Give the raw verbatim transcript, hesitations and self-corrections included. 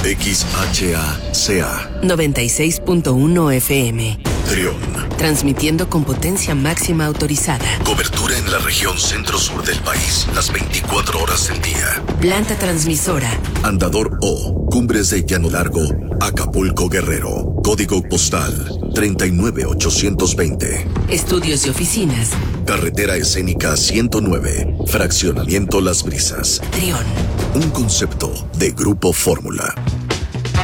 X H A C A noventa y seis punto uno F M. Trión. Transmitiendo con potencia máxima autorizada. Cobertura en la región centro-sur del país, las veinticuatro horas del día. Planta transmisora. Andador O, Cumbres de Llano Largo, Acapulco, Guerrero. Código postal treinta y nueve ochocientos veinte. Estudios y oficinas. Carretera escénica ciento nueve, Fraccionamiento Las Brisas. Trión. Un concepto de Grupo Fórmula.